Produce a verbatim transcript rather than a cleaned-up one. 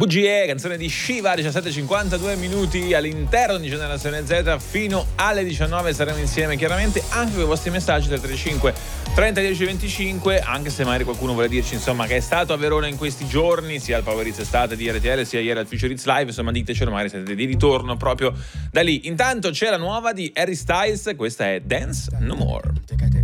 Bugie, canzone di Shiva, diciassette e cinquantadue minuti all'interno di Generazione Z. Fino alle diciannove saremo insieme, chiaramente anche con i vostri messaggi del trentacinque trenta dieci venticinque, anche se magari qualcuno vuole dirci insomma che è stato a Verona in questi giorni, sia al Power Hits Estate di R T L sia ieri al Future Hits Live, insomma ditecelo, magari siete di ritorno proprio da lì. Intanto c'è la nuova di Harry Styles, questa è Dance No More.